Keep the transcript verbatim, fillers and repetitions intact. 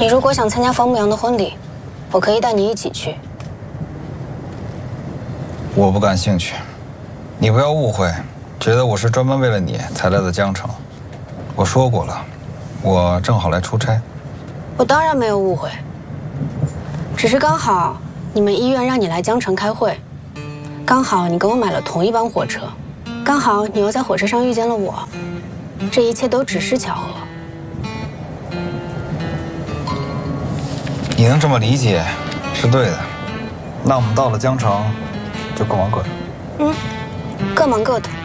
你如果想参加方牧阳的婚礼，我可以带你一起去。 我不感兴趣，你不要误会，觉得我是专门为了你才来的江城。我说过了，我正好来出差。 我当然没有误会，只是刚好你们医院让你来江城开会，刚好你跟我买了同一班火车，刚好你又在火车上遇见了我，这一切都只是巧合。 你能这么理解，是对的。那我们到了江城，就各忙各的。 嗯，各忙各的。